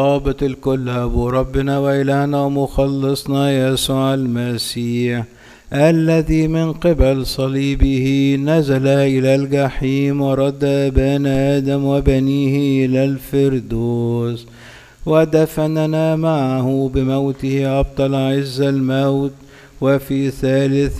رابط الكل أبو ربنا وإلهنا ومخلصنا يسوع المسيح، الذي من قبل صليبه نزل إلى الجحيم ورد أبانا آدم وبنيه إلى الفردوس، ودفننا معه بموته أبطل عز الموت، وفي ثالث